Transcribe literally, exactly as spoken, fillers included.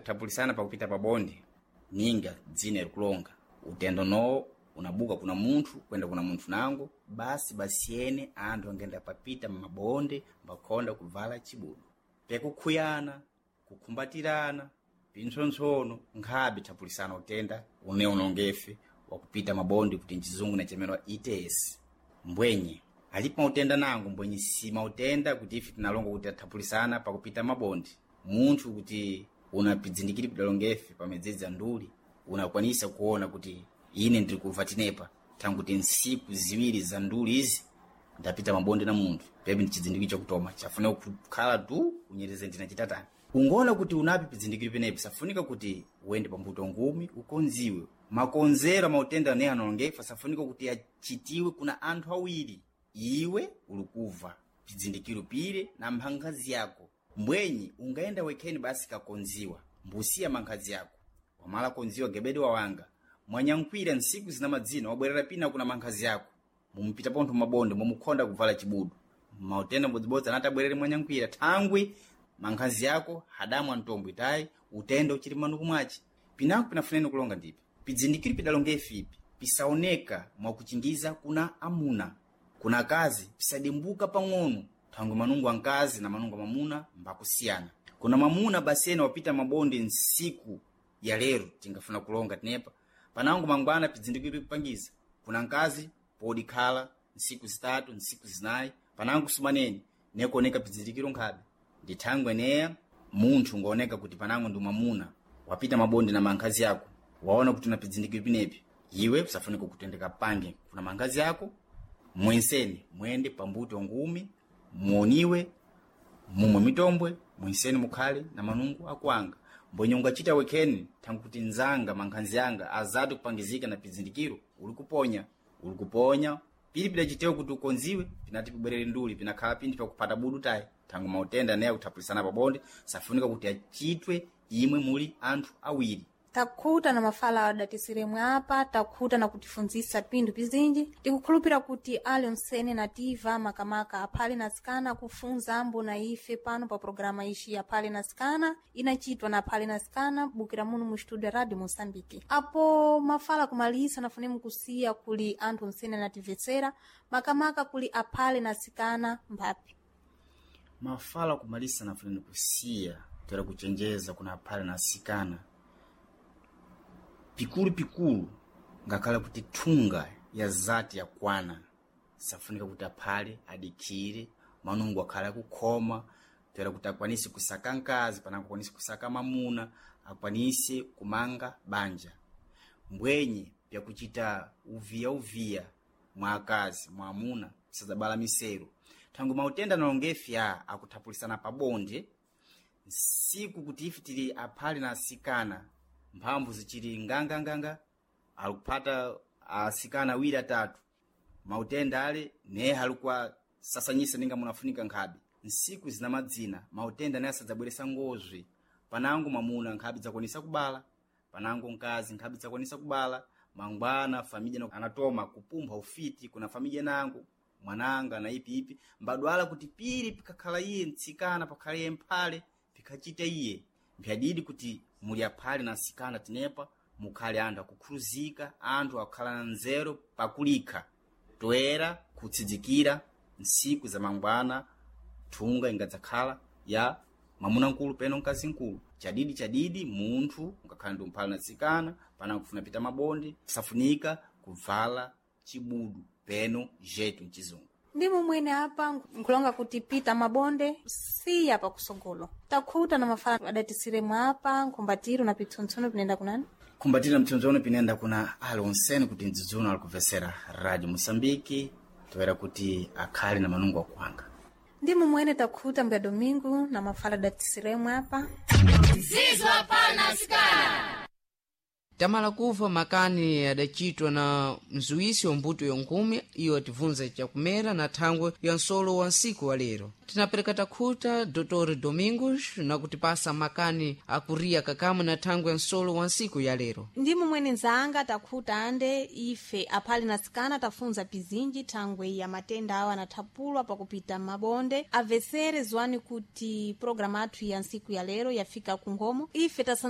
tapulisana pakupita pabonde ninga dzina likulonga utendo no unabuka kuna munthu kwenda kuna munthu nango basi basiyene anthu angenda papita mabonde mbakonda kuvala chibudu pekukhuyana kukumbatirana pintsonsono nkhabe tapulisana utenda une unongefe wakupita mabonde kuti nchizungu na chemenwa E T S mbwenye alipo utenda nangu mbwenye sima utenda kuti ife tinalonga kuti tapulisana pakupita mabonde munthu kuti unapizindikiri pidalongefe pamedzedza nduli unakwanisa kuona kuti ine ndiri kuvatinepa tangu kuti nsiku ziwiri za nduli izi ndapita mabonde na munthu pepe ndichizindikiri chakutoma chafuna kukhala tu unyereze ndina chitatani ungoona kuti unapi pizindikiri penepi safunika kuti uende pambuto ngumi ukonziwe makonzera mautenda ne anongefa safunika kuti achitiwe kuna anthu awiri iwe ulikuva pizindikiro pile na mhangazi yako mbwenyi ungaenda wekeni basi kakonziwa mbusia mangazi yako wamala konziwa gebedi wawanga mwanyankwira nsiku zina madzina wabwerera pina kuna mangazi yako mumpita ponto mabonde mumukonda kuvala chibudu mautenda mbodzibodza anatabwerere mwanyankwira thangwi mangazi yako hadamu antombo itai utenda uchiri manu kumwachi pinako pinafuneni kulonga ndipi pizindikiri pidalongefi ipi pisaoneka mwakuchingiza kuna amuna kuna kazi pisadimbuka pang'ono tangu manungu ankazi na manungu mamuna mbakusiyana kuna mamuna basene wapita mabonde nsiku ya lero tingafuna kulonga tinepa panangu mangwana pizindikiri pipangiza kuna nkazi podikhala nsiku zitatu nsiku zinayi panangu sumaneni nekoneka pizindikiro nkhabe ndithangwe neya munthu ngaoneka kuti panangu ndi mamuna wapita mabonde na mankazi yako waona kuti unapizindikiri pinepi iwe usafunika kutendeka pange kuna mankazi yako mwenseni mwende pambuto ngumi muoniwe mumwe mitombwe mwenseni mukhale na manungu akwanga mbonye ungachita wekeni tangu kuti nzanga mankanzi yanga azatu kupangizika na pizindikiro ulikuponya ulikuponya pili pila chiteo kuti ukonziwe pinati pibwerere nduli pinakhala pindi pakupata budu tayi tangu mautenda naye kutapulisana pabonde safunika kuti achitwe imwe muli anthu awiri takhuta na mafala adatisiremwe apa takhuta na kutifunzisa pindu pizinji tikukhulupira kuti ali onsene nativa makamaka aphale nasikana kufunza ambo na ife pano pa programa ishi aphale nasikana inachitwa na aphale nasikana bukira muno mu studio ya Radio Mosambiki apo mafala kumalisa nafunemu kusiya kuli anthu onsene nativetsera makamaka kuli aphale nasikana mbapi mafala kumalisa nafunemu kusiya tera kuchenjeza kuna aphale nasikana pikulu pikulu ngakhala kuti thunga ya zati ya kwana safunika kuti aphale adikire manungu akhala kukhoma tera kuti akwanise kusaka nkazi panako akwanise kusaka mamuna akwanise kumanga banja mbwenye pya kuchita uvia uvia mwa akazi mwa amuna sazabala misero tangu mautenda nalongefya akutapulisana pabonde siku kuti ifitiri aphale na asikana mphamvu zichiri nganga nganga alikupata asikana wili atatu mautenda ale ne halikuwa sasanyisa ninga munafunika nkhabi nsiku zina madzina mautenda ne asadzabweresa ngozwe panangu mamuna nkhabi zakwanisa kubala panangu nkazi nkhabi zakwanisa kubala mangwana familia anatoma kupumpha ufiti kuna familia nangu mwananga na ipi ipi mbadwala kuti pili pikakhala iye nsikana pakhale mphale pikachita iye mphadidi kuti muli aphale na sikana tinepa mukhale anthu akukhuluzika anthu akukhala na nzeru pakulika toera kutsidzikira nsiku za mangwana thunga ingadzakhala ya mamuna nkulu peno mkazi nkulu chadidi chadidi munthu ngakhala ndi mphale na sikana pana kufuna pita mabonde safunika kuvala chibudu peno jetu mchizungu ndimo mwene apa nkulonga kuti pita mabonde si apa kusogolo takhuta na mafala adatisiremwe apa nkumbatiro na pitsonsono pinenda kunani kumbatira mtsonsono pinenda kuna ali onsene kuti ndzidzuna ali kuvesera Radio Mosambiki toera kuti akhali na manungu akwanga ndimo mwene takhuta mbya domingo na mafala adatisiremwe apa zizwa pana sikana tamala kuva makani adachitwa na mzuwisi wa mbuto yonkumi iyo ativunza chakumera na thangwe ya nsolo wa nsiku wa lero tinapereka takhuta Doutor Domingos na kutipasa makani akuria kakamu na thangwe ya nsolo wa nsiku ya lero ndimo mwene nzanga takhuta ande ife aphale nasikana tafunza pizinji thangwe ya matenda awa anathapulwa pakupita mabonde avesere zwani kuti programa athu ya nsiku ya lero yafika kungomo ife tasa